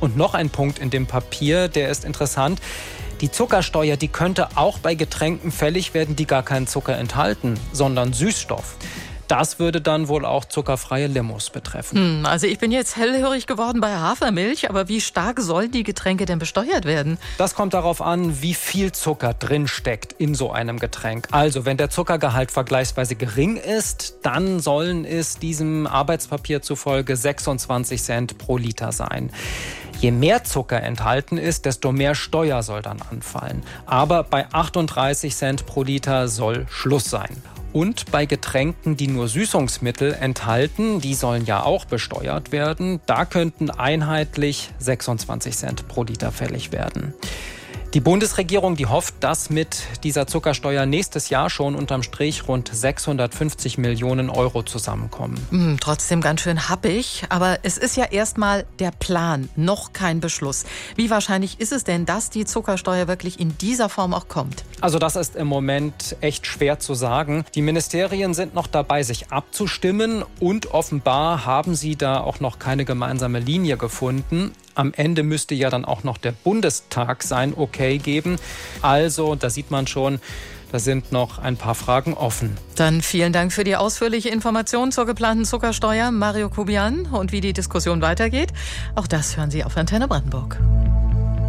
Und noch ein Punkt in dem Papier, der ist interessant. Die Zuckersteuer, die könnte auch bei Getränken fällig werden, die gar keinen Zucker enthalten, sondern Süßstoff. Das würde dann wohl auch zuckerfreie Limos betreffen. Also ich bin jetzt hellhörig geworden bei Hafermilch, aber wie stark sollen die Getränke denn besteuert werden? Das kommt darauf an, wie viel Zucker drin steckt in so einem Getränk. Also wenn der Zuckergehalt vergleichsweise gering ist, dann sollen es diesem Arbeitspapier zufolge 26 Cent pro Liter sein. Je mehr Zucker enthalten ist, desto mehr Steuer soll dann anfallen. Aber bei 38 Cent pro Liter soll Schluss sein. Und bei Getränken, die nur Süßungsmittel enthalten, die sollen ja auch besteuert werden, da könnten einheitlich 26 Cent pro Liter fällig werden. Die Bundesregierung, die hofft, dass mit dieser Zuckersteuer nächstes Jahr schon unterm Strich rund 650 Millionen Euro zusammenkommen. Trotzdem ganz schön happig, aber es ist ja erstmal der Plan, noch kein Beschluss. Wie wahrscheinlich ist es denn, dass die Zuckersteuer wirklich in dieser Form auch kommt? Also das ist im Moment echt schwer zu sagen. Die Ministerien sind noch dabei, sich abzustimmen und offenbar haben sie da auch noch keine gemeinsame Linie gefunden. Am Ende müsste ja dann auch noch der Bundestag sein Okay geben. Also, da sieht man schon, da sind noch ein paar Fragen offen. Dann vielen Dank für die ausführliche Information zur geplanten Zuckersteuer, Mario Kubian. Und wie die Diskussion weitergeht, auch das hören Sie auf Antenne Brandenburg.